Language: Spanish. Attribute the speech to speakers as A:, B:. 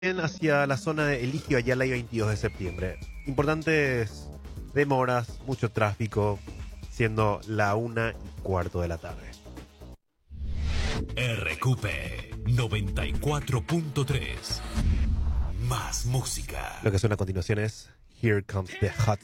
A: hacia la zona de Eligio Ayala y 22 de septiembre. Importantes demoras, mucho tráfico, siendo la 1:15 de la tarde.
B: RQP 94.3. Más música.
A: Lo que suena a continuación es Here Comes the Hot